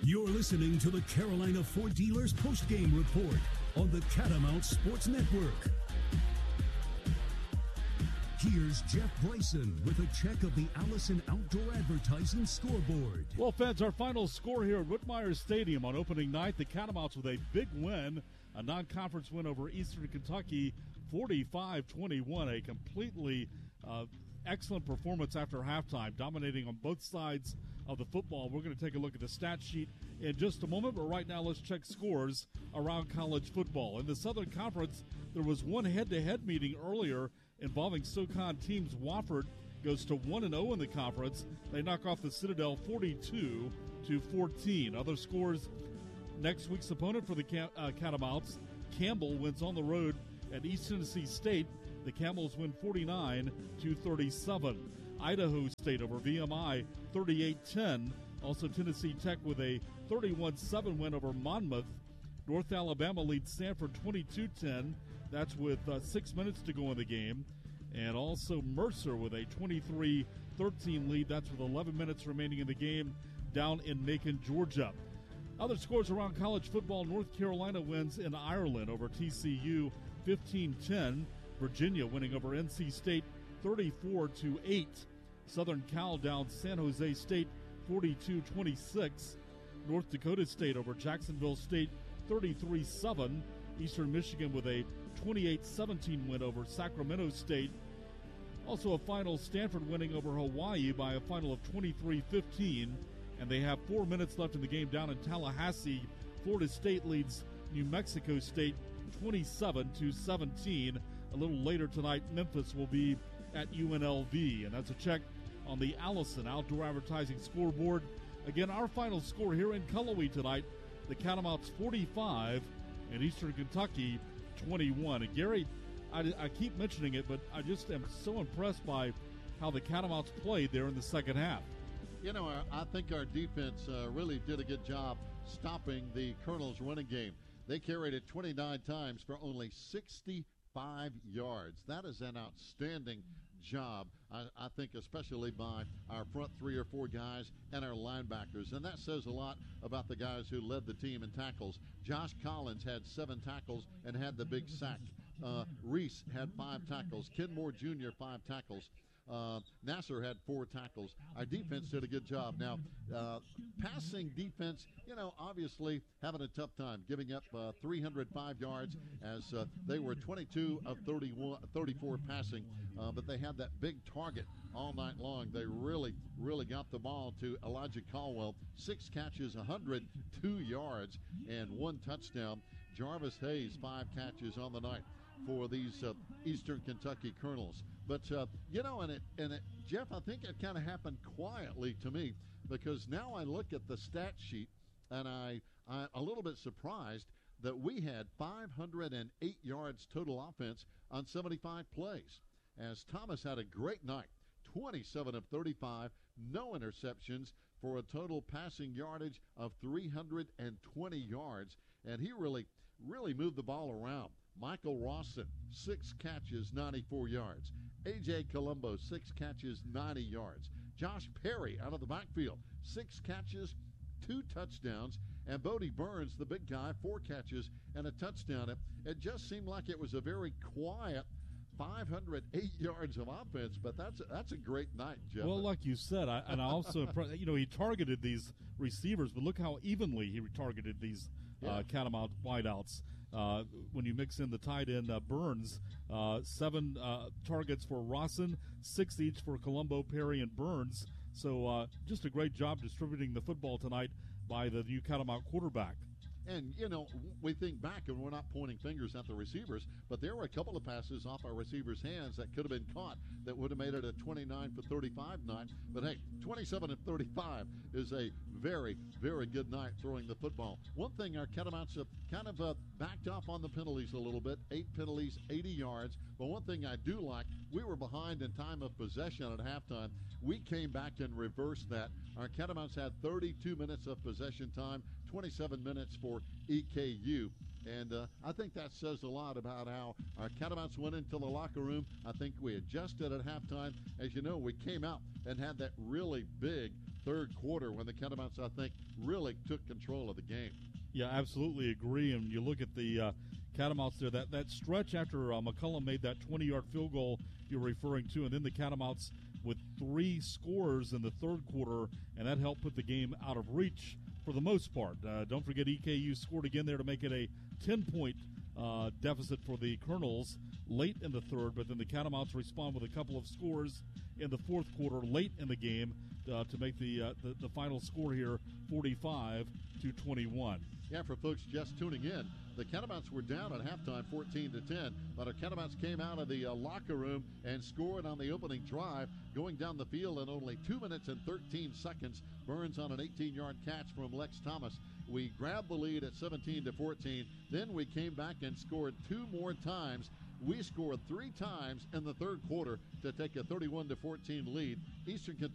You're listening to the Carolina Ford Dealers postgame report on the Catamount Sports Network. Here's Jeff Bryson with a check of the Allison Outdoor Advertising scoreboard. Well, Feds, our final score here at Whitmire Stadium on opening night. The Catamounts with a big win, a non-conference win over Eastern Kentucky, 45-21, a completely excellent performance after halftime, dominating on both sides of the football. We're going to take a look at the stat sheet in just a moment, but right now let's check scores around college football. In the Southern Conference, there was one head-to-head meeting earlier involving SoCon teams. Wofford goes to 1-0 in the conference. They knock off the Citadel 42-14. Other scores, next week's opponent for the Catamounts, Campbell wins on the road at East Tennessee State. The Camels win 49-37. Idaho State over VMI 38-10. Also Tennessee Tech with a 31-7 win over Monmouth. North Alabama leads Stanford 22-10. That's with 6 minutes to go in the game. And also Mercer with a 23-13 lead. That's with 11 minutes remaining in the game down in Macon, Georgia. Other scores around college football, North Carolina wins in Ireland over TCU 15-10. Virginia winning over NC State 34-8. Southern Cal down San Jose State 42-26. North Dakota State over Jacksonville State 33-7. Eastern Michigan with a 28-17 win over Sacramento State. Also a final, Stanford winning over Hawaii by a final of 23-15. And they have 4 minutes left in the game down in Tallahassee. Florida State leads New Mexico State 27-17. A little later tonight, Memphis will be at UNLV. And that's a check on the Allison Outdoor Advertising scoreboard. Again, our final score here in Cullowhee tonight, the Catamounts 45 and Eastern Kentucky 21. And Gary, I keep mentioning it, but I just am so impressed by how the Catamounts played there in the second half. You know, I think our defense really did a good job stopping the Colonels' running game. They carried it 29 times for only 65 yards. That is an outstanding job, I think, especially by our front 3 or 4 guys and our linebackers. And that says a lot about the guys who led the team in tackles. Josh Collins had 7 tackles and had the big sack. Reese had 5 tackles. Ken Moore Jr., 5 tackles. Nasser had 4 tackles. Our defense did a good job. Now, passing defense, you know, obviously having a tough time, giving up 305 yards as they were 22 of 34 passing, but they had that big target all night long. They really got the ball to Elijah Caldwell. 6 catches, 102 yards, and 1 touchdown. Jarvis Hayes, 5 catches on the night for these Eastern Kentucky Colonels. But, you know, Jeff, I think it kind of happened quietly to me, because now I look at the stat sheet and I'm a little bit surprised that we had 508 yards total offense on 75 plays, as Thomas had a great night. 27 of 35, no interceptions, for a total passing yardage of 320 yards, and he really moved the ball around. Michael Rawson, 6 catches, 94 yards. A.J. Colombo, 6 catches, 90 yards. Josh Perry out of the backfield, 6 catches, 2 touchdowns. And Bodie Burns, the big guy, 4 catches and a touchdown. It just seemed like it was a very quiet 508 yards of offense, but that's a great night, Jeff. Well, like you said, I also, you know, he targeted these receivers, but look how evenly he targeted these Catamount wideouts. When you mix in the tight end Burns, 7 targets for Rawson, 6 each for Colombo, Perry, and Burns. So just a great job distributing the football tonight by the new Catamount quarterback. And, you know, we think back, and we're not pointing fingers at the receivers, but there were a couple of passes off our receivers' hands that could have been caught that would have made it a 29 for 35 night. But, hey, 27 of 35 is a very, very good night throwing the football. One thing, our Catamounts have kind of backed off on the penalties a little bit. 8 penalties, 80 yards. But one thing I do like, we were behind in time of possession at halftime. We came back and reversed that. Our Catamounts had 32 minutes of possession time, 27 minutes for EKU. And I think that says a lot about how our Catamounts went into the locker room. I think we adjusted at halftime. As you know, we came out and had that really big third quarter when the Catamounts, I think, really took control of the game. Yeah, absolutely agree. And you look at the Catamounts there, that stretch after McCullum made that 20-yard field goal you're referring to, and then the Catamounts with 3 scores in the third quarter, and that helped put the game out of reach for the most part. Don't forget EKU scored again there to make it a 10-point deficit for the Colonels late in the third, but then the Catamounts respond with a couple of scores in the fourth quarter late in the game to make the final score here 45-21. Yeah, for folks just tuning in, the Catamounts were down at halftime 14-10, but our Catamounts came out of the locker room and scored on the opening drive, going down the field in only 2 minutes and 13 seconds. Burns on an 18-yard catch from Lex Thomas. We grabbed the lead at 17-14. Then we came back and scored 2 more times. We scored 3 times in the third quarter to take a 31-14 lead. Eastern Kentucky